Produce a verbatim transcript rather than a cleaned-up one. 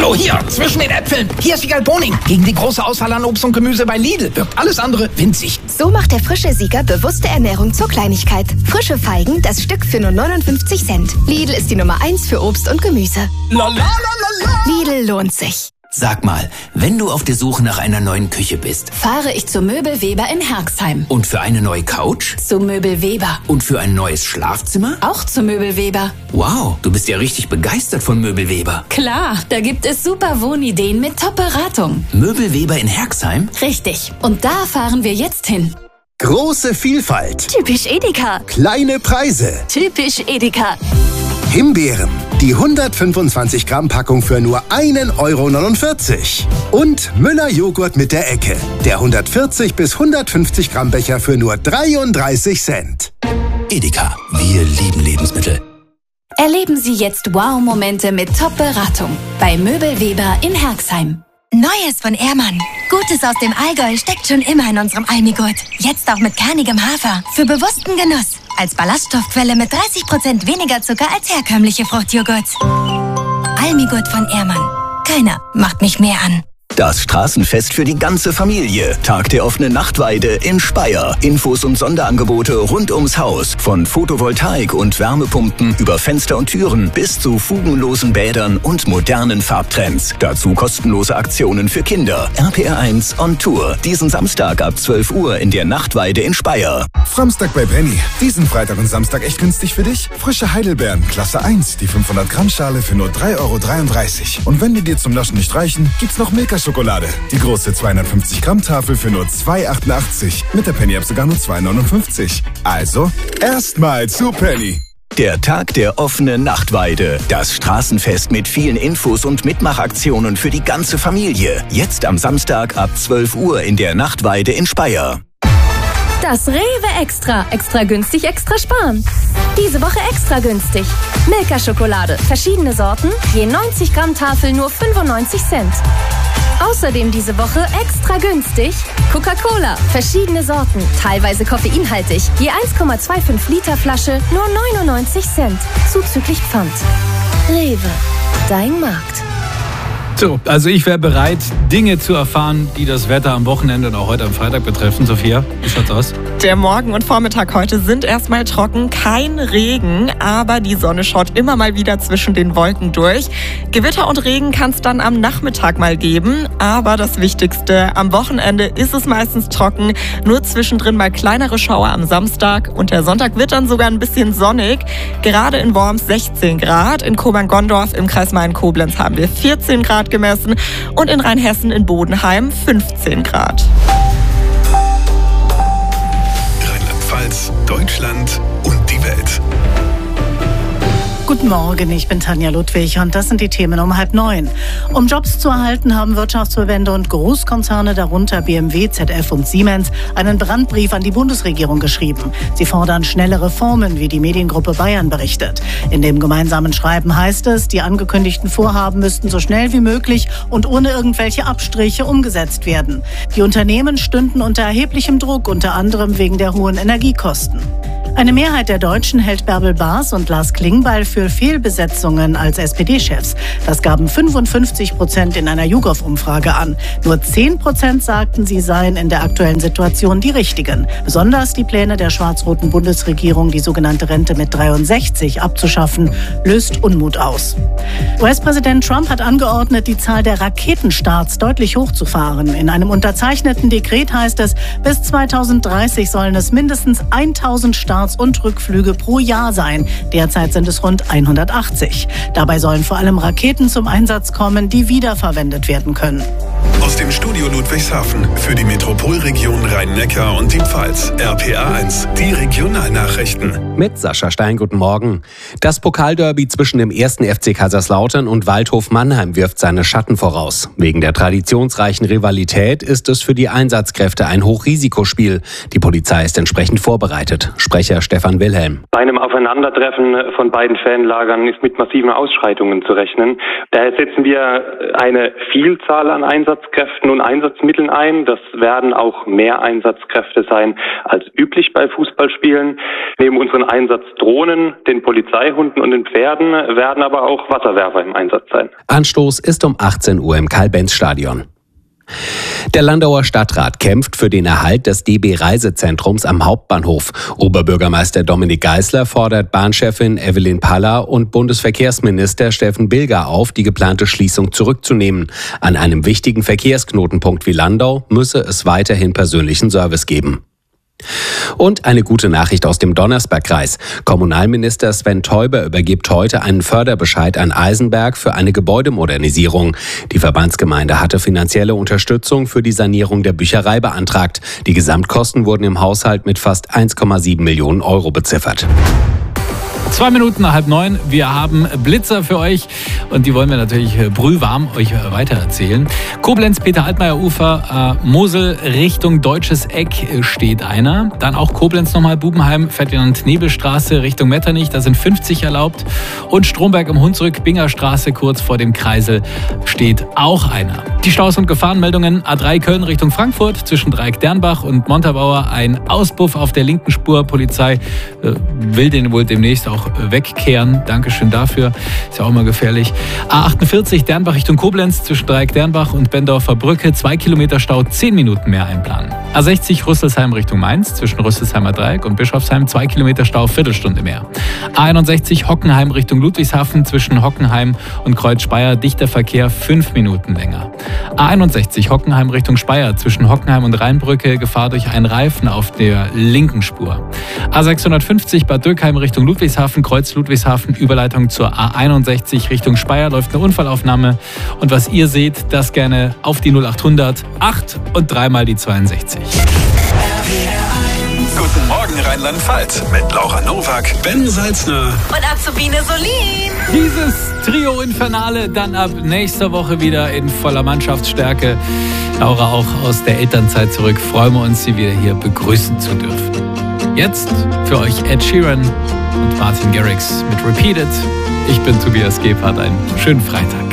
Hallo, hier, zwischen den Äpfeln. Hier ist Siegal Boning. Gegen die große Auswahl an Obst und Gemüse bei Lidl wirkt alles andere winzig. So macht der frische Sieger bewusste Ernährung zur Kleinigkeit. Frische Feigen, das Stück für nur neunundfünfzig Cent. Lidl ist die Nummer eins für Obst und Gemüse. La, la, la, la, la. Lidl lohnt sich. Sag mal, wenn du auf der Suche nach einer neuen Küche bist, Fahre ich zu Möbel Weber in Herxheim. und für eine neue Couch Zu Möbel Weber. und für ein neues Schlafzimmer? Auch zu Möbel Weber. Wow, du bist ja richtig begeistert von Möbelweber. Klar, da gibt es super Wohnideen mit Top-Beratung. Möbelweber in Herxheim? Richtig. Und da fahren wir jetzt hin. Große Vielfalt, Typisch Edeka. kleine Preise, Typisch Edeka. Himbeeren, die hundertfünfundzwanzig Gramm Packung für nur ein Euro neunundvierzig. Und Müller Joghurt mit der Ecke, der hundertvierzig bis hundertfünfzig Gramm Becher für nur dreiunddreißig Cent. Edeka, wir lieben Lebensmittel. Erleben Sie jetzt Wow-Momente mit Top-Beratung bei Möbel Weber in Herxheim. Neues von Ehrmann. Gutes aus dem Allgäu steckt schon immer in unserem Almigurt. Jetzt auch mit kernigem Hafer. Für bewussten Genuss. Als Ballaststoffquelle mit dreißig Prozent weniger Zucker als herkömmliche Fruchtjoghurts. Almigurt von Ehrmann. Keiner macht mich mehr an. Das Straßenfest für die ganze Familie. Tag der offenen Nachtweide in Speyer. Infos und Sonderangebote rund ums Haus. Von Photovoltaik und Wärmepumpen über Fenster und Türen bis zu fugenlosen Bädern und modernen Farbtrends. Dazu kostenlose Aktionen für Kinder. R P R eins on Tour. Diesen Samstag ab zwölf Uhr in der Nachtweide in Speyer. Samstag bei Penny. Diesen Freitag und Samstag echt günstig für dich? Frische Heidelbeeren, Klasse eins, die fünfhundert Gramm Schale für nur drei Euro dreiunddreißig. Und wenn die dir zum Naschen nicht reichen, gibt's noch Milka-Schokolade. Die große zweihundertfünfzig Gramm Tafel für nur zwei Euro achtundachtzig. Mit der Penny-App sogar nur zwei Euro neunundfünfzig. Also, erstmal zu Penny. Der Tag der offenen Nachtweide. Das Straßenfest mit vielen Infos und Mitmachaktionen für die ganze Familie. Jetzt am Samstag ab zwölf Uhr in der Nachtweide in Speyer. Das Rewe Extra. Extra günstig, extra sparen. Diese Woche extra günstig. Milka-Schokolade. Verschiedene Sorten. Je neunzig Gramm Tafel nur fünfundneunzig Cent. Außerdem diese Woche extra günstig Coca-Cola. Verschiedene Sorten. Teilweise koffeinhaltig. Je eins Komma fünfundzwanzig Liter Flasche nur neunundneunzig Cent. Zuzüglich Pfand. Rewe. Dein Markt. So, also ich wäre bereit, Dinge zu erfahren, die das Wetter am Wochenende und auch heute am Freitag betreffen. Sophia, wie schaut's aus? Der Morgen und Vormittag heute sind erstmal trocken, kein Regen, aber die Sonne schaut immer mal wieder zwischen den Wolken durch. Gewitter und Regen kann es dann am Nachmittag mal geben, aber das Wichtigste, am Wochenende ist es meistens trocken, nur zwischendrin mal kleinere Schauer am Samstag und der Sonntag wird dann sogar ein bisschen sonnig. Gerade in Worms sechzehn Grad, in Kobern-Gondorf im Kreis Main-Koblenz haben wir vierzehn Grad gemessen und in Rheinhessen in Bodenheim fünfzehn Grad. Rheinland-Pfalz, Deutschland und die Welt. Guten Morgen, ich bin Tanja Ludwig und das sind die Themen um halb neun. Um Jobs zu erhalten, haben Wirtschaftsverbände und Großkonzerne, darunter B M W, Z F und Siemens, einen Brandbrief an die Bundesregierung geschrieben. Sie fordern schnelle Reformen, wie die Mediengruppe Bayern berichtet. In dem gemeinsamen Schreiben heißt es, die angekündigten Vorhaben müssten so schnell wie möglich und ohne irgendwelche Abstriche umgesetzt werden. Die Unternehmen stünden unter erheblichem Druck, unter anderem wegen der hohen Energiekosten. Eine Mehrheit der Deutschen hält Bärbel Baas und Lars Klingbeil für Fehlbesetzungen als S P D-Chefs. Das gaben fünfundfünfzig Prozent in einer YouGov-Umfrage an. Nur zehn Prozent sagten, sie seien in der aktuellen Situation die richtigen. Besonders die Pläne der schwarz-roten Bundesregierung, die sogenannte Rente mit dreiundsechzig abzuschaffen, löst Unmut aus. U S-Präsident Trump hat angeordnet, die Zahl der Raketenstarts deutlich hochzufahren. In einem unterzeichneten Dekret heißt es, bis zweitausenddreißig sollen es mindestens tausend Starts und Rückflüge pro Jahr sein. Derzeit sind es rund hundertachtzig. Dabei sollen vor allem Raketen zum Einsatz kommen, die wiederverwendet werden können. Aus dem Studio Ludwigshafen für die Metropolregion Rhein-Neckar und die Pfalz. R P A eins, die Regionalnachrichten. Mit Sascha Stein, guten Morgen. Das Pokalderby zwischen dem ersten F C Kaiserslautern und Waldhof Mannheim wirft seine Schatten voraus. Wegen der traditionsreichen Rivalität ist es für die Einsatzkräfte ein Hochrisikospiel. Die Polizei ist entsprechend vorbereitet. Sprecher Stefan Wilhelm. Bei einem Aufeinandertreffen von beiden Fanlagern ist mit massiven Ausschreitungen zu rechnen. Daher setzen wir eine Vielzahl an Einsatzkräften Einsatzkräften und Einsatzmitteln ein. Das werden auch mehr Einsatzkräfte sein als üblich bei Fußballspielen. Neben unseren Einsatzdrohnen, den Polizeihunden und den Pferden werden aber auch Wasserwerfer im Einsatz sein. Anstoß ist um achtzehn Uhr im Karl-Benz-Stadion. Der Landauer Stadtrat kämpft für den Erhalt des D B-Reisezentrums am Hauptbahnhof. Oberbürgermeister Dominik Geisler fordert Bahnchefin Evelyn Paller und Bundesverkehrsminister Steffen Bilger auf, die geplante Schließung zurückzunehmen. An einem wichtigen Verkehrsknotenpunkt wie Landau müsse es weiterhin persönlichen Service geben. Und eine gute Nachricht aus dem Donnersbergkreis. Kommunalminister Sven Teuber übergibt heute einen Förderbescheid an Eisenberg für eine Gebäudemodernisierung. Die Verbandsgemeinde hatte finanzielle Unterstützung für die Sanierung der Bücherei beantragt. Die Gesamtkosten wurden im Haushalt mit fast eins Komma sieben Millionen Euro beziffert. Zwei Minuten nach halb neun. Wir haben Blitzer für euch und die wollen wir natürlich brühwarm euch weitererzählen. Koblenz, Peter-Altmaier-Ufer, äh, Mosel Richtung Deutsches Eck steht einer. Dann auch Koblenz nochmal, Bubenheim, Ferdinand-Nebel-Straße Richtung Metternich, da sind fünfzig erlaubt. Und Stromberg im Hunsrück, Bingerstraße kurz vor dem Kreisel steht auch einer. Die Staus- und Gefahrenmeldungen: A drei Köln Richtung Frankfurt zwischen Dreieck-Dernbach und Montabaur ein Auspuff auf der linken Spur. Polizei äh, will den wohl demnächst auch wegkehren. Dankeschön dafür. Ist ja auch mal gefährlich. A achtundvierzig Dernbach Richtung Koblenz zwischen Dreieck Dernbach und Bendorfer Brücke. Zwei Kilometer Stau, zehn Minuten mehr einplanen. A sechzig Rüsselsheim Richtung Mainz zwischen Rüsselsheimer Dreieck und Bischofsheim. Zwei Kilometer Stau, Viertelstunde mehr. A einundsechzig Hockenheim Richtung Ludwigshafen zwischen Hockenheim und Kreuz Speyer. Dichter Verkehr, fünf Minuten länger. A einundsechzig Hockenheim Richtung Speyer zwischen Hockenheim und Rheinbrücke. Gefahr durch einen Reifen auf der linken Spur. A sechshundertfünfzig Bad Dürkheim Richtung Ludwigshafen. Kreuz Ludwigshafen, Überleitung zur A einundsechzig Richtung Speyer, läuft eine Unfallaufnahme. Und was ihr seht, das gerne auf die null achthundert acht und dreimal die zweiundsechzig. Guten Morgen Rheinland-Pfalz mit Laura Nowak, Ben Salzner und Azubine Solin. Dieses Trio Infernale dann ab nächster Woche wieder in voller Mannschaftsstärke. Laura auch aus der Elternzeit zurück. Freuen wir uns, sie wieder hier begrüßen zu dürfen. Jetzt für euch Ed Sheeran und Martin Garrix mit Repeated. Ich bin Tobias Gebhardt. Einen schönen Freitag.